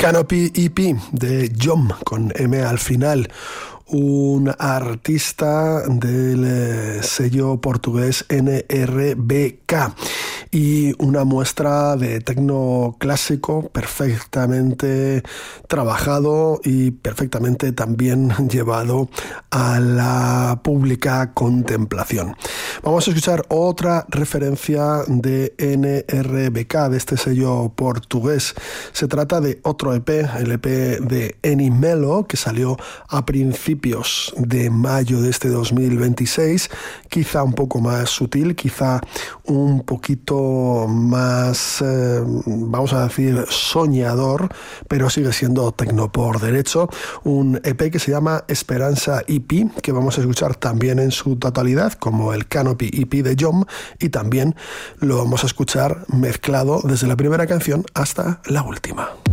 Canopy EP de Jom con M al final, un artista del sello portugués NRBK, y una muestra de tecno clásico perfectamente trabajado y perfectamente también llevado a la pública contemplación. Vamos a escuchar otra referencia de NRBK, de este sello portugués. Se trata de otro EP, el EP de Enimelo, que salió a principios de mayo de este 2026, quizá un poco más sutil, quizá un poquito más, vamos a decir, soñador, pero sigue siendo tecno por derecho. Un EP que se llama Esperanza EP, que vamos a escuchar también en su totalidad, como el Canopy EP de Jom, y también lo vamos a escuchar mezclado desde la primera canción hasta la última.